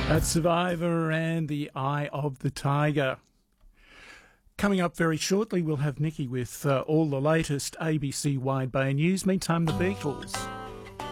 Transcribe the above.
That's Survivor and the Eye of the Tiger. Coming up very shortly, we'll have Nikki with all the latest ABC Wide Bay news. Meantime, the Beatles.